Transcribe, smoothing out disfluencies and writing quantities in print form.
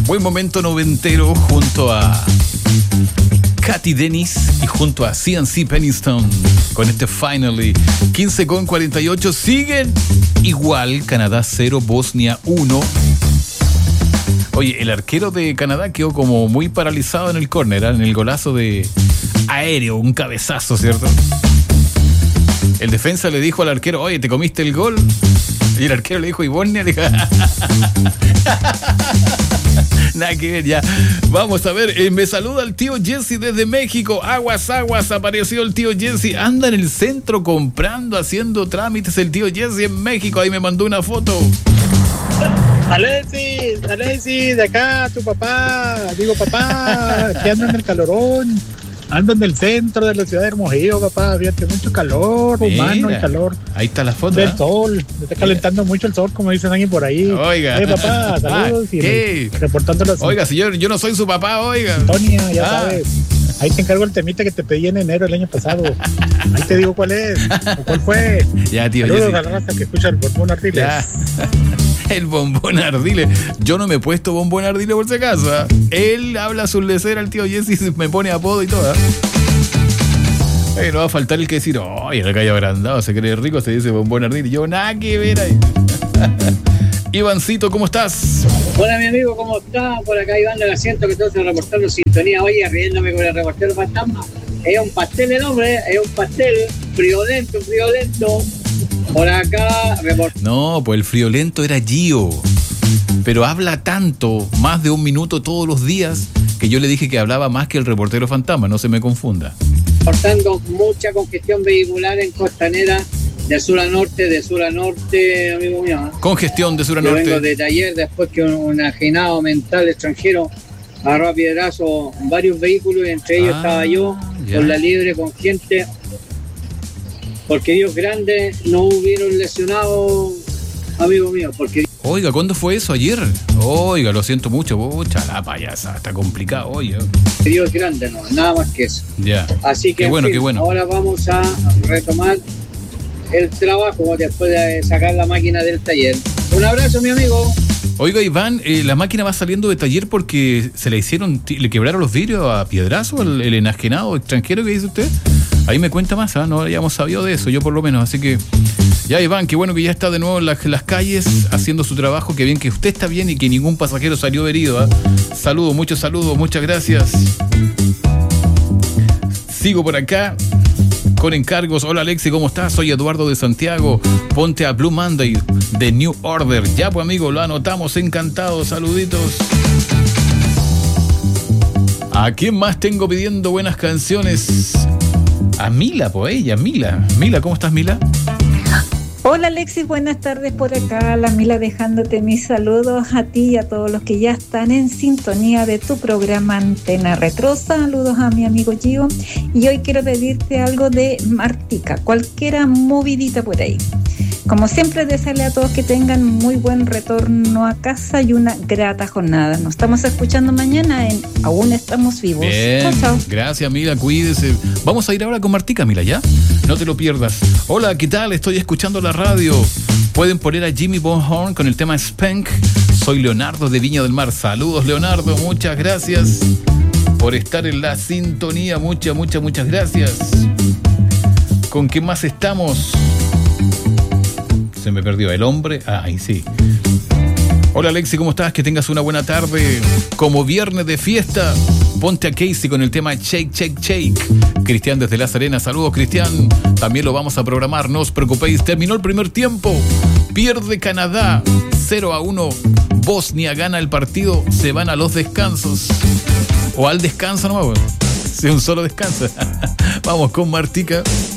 Buen momento noventero junto a Katy Dennis y junto a CNC Pennington con este Finally. 15:48, siguen igual, Canadá 0, Bosnia 1. Oye, el arquero de Canadá quedó como muy paralizado en el córner, en el golazo de aéreo, un cabezazo, ¿cierto? El defensa le dijo al arquero, oye, ¿te comiste el gol? Y el arquero le dijo, ¿y Bosnia? Le dijo, nada que ver, ya. Vamos a ver, me saluda el tío Jesse desde México. Aguas, apareció el tío Jesse. Anda en el centro comprando, haciendo trámites el tío Jesse en México. Ahí me mandó una foto. Alexis, de acá, tu papá. Digo, papá, que ando en el calorón. Ando en el centro de la ciudad de Hermosillo, papá. Fíjate, mucho calor, humano y calor. Ahí está la foto. Del sol. Me está calentando mucho el sol, como dicen alguien por ahí. Oiga. Papá, saludos. ¿Qué? Reportándolo. Oiga, señor, yo no soy su papá, oiga. Antonia, ya sabes. Ahí te encargo el temita que te pedí en enero del año pasado. Ahí te digo cuál es. ¿O cuál fue? Ya, tío. Saludos a la raza que escucha el bombón Ardiles. El bombón Ardiles. Yo no me he puesto bombón Ardiles por si acaso. Él habla su lecera al tío Jesse y me pone apodo y todo. No va a faltar el que decir, oye, el gallo agrandado se cree rico, se dice bombón Ardiles. Yo nada que ver ahí. Ivancito, ¿cómo estás? Hola, mi amigo, ¿cómo estás? Por acá Iván del asiento que todos se reportaron sintonía. Oye, riéndome con el reportero fantasma. Es un pastel el hombre, es un pastel friolento. Por acá, No, pues el friolento era Gio. Pero habla tanto, más de un minuto todos los días, que yo le dije que hablaba más que el reportero fantasma, no se me confunda. Portando mucha congestión vehicular en Costanera, de sur a norte, amigo mío. Congestión de sur a norte. Yo vengo de taller después que un ajenado mental extranjero agarró a piedrazo varios vehículos y entre ellos estaba yo, ya. Con la libre, con gente. Porque Dios grande, no hubieron lesionados, amigo mío. Oiga, ¿cuándo fue eso? ¿Ayer? Oiga, lo siento mucho. Pucha, la payasa, está complicado, oye. Dios grande, no, nada más que eso. Ya. Así que, qué bueno. Ahora vamos a retomar el trabajo después de sacar la máquina del taller. Un abrazo, mi amigo. Oiga, Iván, la máquina va saliendo de taller porque se le quebraron los vidrios a piedrazo, el enajenado extranjero que dice usted. Ahí me cuenta más, no habíamos sabido de eso, yo por lo menos. Así que, ya, Iván, qué bueno que ya está de nuevo en las calles haciendo su trabajo. Qué bien que usted está bien y que ningún pasajero salió herido. Saludos, muchos saludos, muchas gracias. Sigo por acá con encargos. Hola, Alexi, ¿cómo estás? Soy Eduardo de Santiago. Ponte a Blue Monday de New Order. Ya, pues, amigo, lo anotamos. Encantado. Saluditos. ¿A quién más tengo pidiendo buenas canciones? A Mila, pues ella, Mila. Mila, ¿cómo estás, Mila? Hola, Alexis, buenas tardes por acá. La Mila dejándote mis saludos a ti y a todos los que ya están en sintonía de tu programa Antena Retro. Saludos a mi amigo Gio. Y hoy quiero pedirte algo de Martica, cualquiera movidita por ahí. Como siempre, desearle a todos que tengan muy buen retorno a casa y una grata jornada. Nos estamos escuchando mañana en Aún Estamos Vivos. Bien, chao. Gracias, Mila, cuídese. Vamos a ir ahora con Martica, Mila, ¿ya? No te lo pierdas. Hola, ¿qué tal? Estoy escuchando la radio. Pueden poner a Jimmy Bonhorn con el tema Spank. Soy Leonardo de Viña del Mar. Saludos, Leonardo. Muchas gracias por estar en la sintonía. Muchas gracias. ¿Con qué más estamos? Se me perdió el hombre. Ahí sí. Hola, Alexi, ¿cómo estás? Que tengas una buena tarde. Como viernes de fiesta, ponte a Casey con el tema Shake, Shake, Shake. Cristian desde La Serena. Saludos, Cristian. También lo vamos a programar, no os preocupéis. Terminó el primer tiempo. Pierde Canadá 0-1. Bosnia gana el partido. Se van a los descansos. O al descanso nomás, bueno. Si un solo descanso. Vamos con Martica.